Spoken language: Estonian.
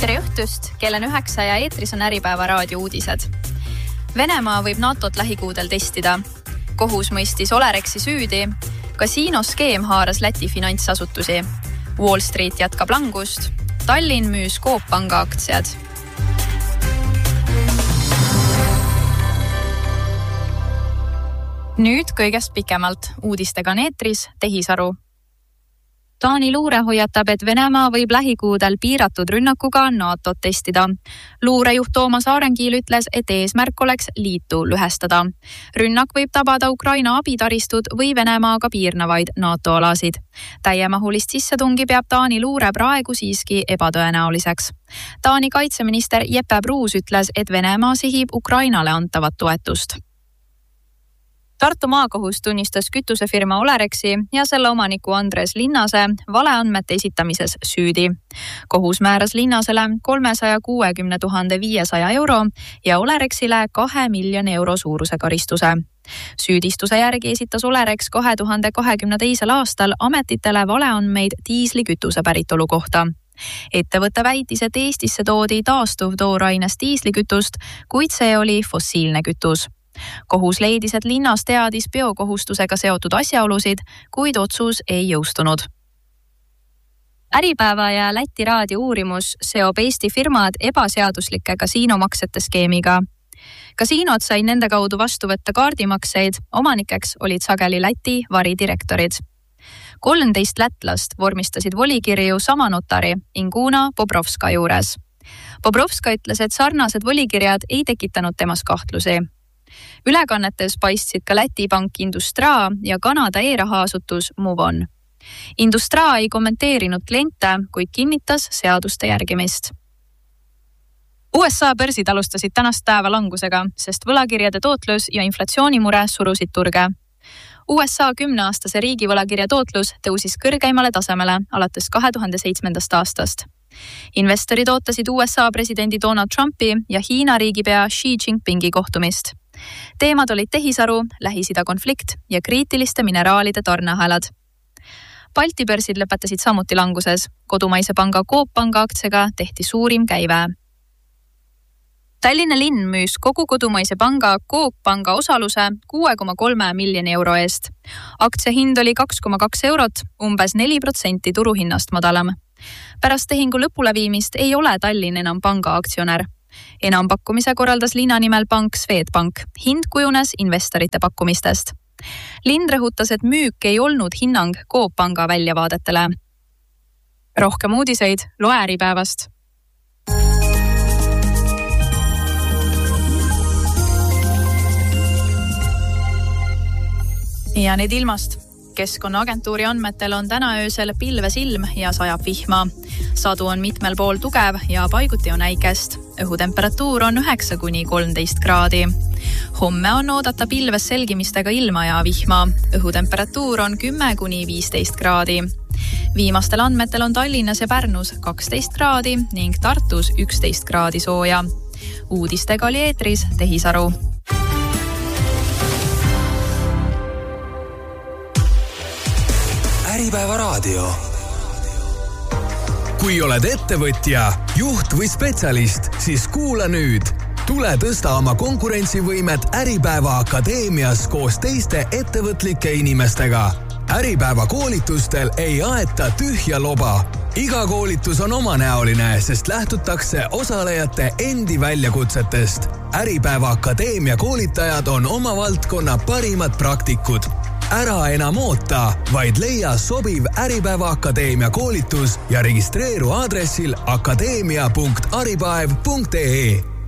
Tere õhtust, kell on 9 ja eetris on Äripäeva raadio uudised. Venemaa võib NATOt lähikuudel testida. Kohus mõistis Olerexi süüdi. Kasiinoskeem haaras Läti finantsasutusi. Wall Street jätkab langust. Tallinn müüs Coop Panga aktsiad. Nüüd kõigest pikemalt. Uudistega on eetris Tehisaru. Taani luure hoiatab, et Venemaa võib lähikuudel piiratud rünnakuga NATOt testida. Luurejuht Toomas Aarenkiil ütles, et eesmärk oleks liitu lühestada. Rünnak võib tabada Ukraina abitaristud või Venemaaga piirnevaid NATO-alasid. Täiemahulist sissetungi peab Taani luure praegu siiski ebatõenäoliseks. Taani kaitseminister Jeppe Bruus ütles, et Venemaa sihib Ukrainale antavat toetust. Tartu maakohus tunnistas kütusefirma Olerexi ja selle omaniku Andres Linnase valeandmete esitamises süüdi. Kohus määras Linnasele 360 500 euro ja Olerexile 2 miljoni euro suuruse karistuse. Süüdistuse järgi esitas Olerex 2022. aastal ametitele valeandmeid diislikütuse päritolu kohta. Ettevõte väitis, et Eestisse toodi taastuv toorainest diislikütust, kuid see oli fossiilne kütus. Kohus leidis, et Linnas teadis biokohustusega seotud asjaolusid, kuid otsus ei jõustunud. Äripäeva ja Läti raadio uurimus seob Eesti firmad ebaseaduslike kasiinomaksete skeemiga. Kasiinod said nende kaudu vastu võtta kaardimakseid, omanikeks olid sageli Läti varidirektorid. 13 lätlast vormistasid volikirju sama notari Inguna Bobrovska juures. Bobrovska ütles, et sarnased volikirjad ei tekitanud temas kahtlusi. Ülekannetes paistsid ka Läti pank Industraa ja Kanada e-rahaasutus Movon. Industraa ei kommenteerinud kliente, kuid kinnitas seaduste järgimist. USA börsid alustasid tänast päeva langusega, sest võlakirjade tootlus ja inflatsioonimure surusid turge. USA 10-aastase riigivõlakirja tootlus tõusis kõrgeimale tasemele alates 2007. aastast. Investorid ootasid USA presidendi Donald Trumpi ja Hiina riigipea Xi Jinpingi kohtumist. Teemad olid Tehisaru, Lähis-Ida konflikt ja kriitiliste mineraalide tarneahelad. Balti börsid lõpetasid samuti languses. Kodumaise panga Coop Panga aktsiaga tehti suurim käive. Tallinna linn müüs kogu kodumaise panga Coop Panga osaluse 6,3 miljoni euro eest. Aktsia hind oli 2,2 eurot, umbes 4% turuhinnast madalam. Pärast tehingu lõpuleviimist ei ole Tallinn enam panga aktsionär. Enampakkumise korraldas linna nimel pank Swedbank. Hind kujunes investorite pakkumistest. Linn rõhutas, et müük ei olnud hinnang Coop Panga väljavaadetele. Rohkem uudiseid loe Äripäevast. Ja need ilmast. Keskkonnaagentuuri andmetel on täna öösel pilves ilm ja sajab vihma. Sadu on mitmel pool tugev ja paiguti on äikest. Õhutemperatuur on 9–13 kraadi. Homme on oodata pilves selgimistega ilma ja vihma. Õhutemperatuur on 10–15 kraadi. Viimastel andmetel on Tallinnas ja Pärnus 12 kraadi ning Tartus 11 kraadi sooja. Uudistega oli eetris Tehisaru. Äripäeva raadio. Kui oled ettevõtja, juht või spetsialist, siis kuula nüüd. Tule tõsta oma konkurentsivõimet Äripäeva Akadeemias koos teiste ettevõtlike inimestega. Äripäeva koolitustel ei aeta tühja loba. Iga koolitus on omanäoline, sest lähtutakse osalejate endi väljakutsetest. Äripäeva Akadeemia koolitajad on oma valdkonna parimad praktikud. Ära enam oota, vaid leia sobiv Äripäeva Akadeemia koolitus ja registreeru aadressil akadeemia.aripäev.ee.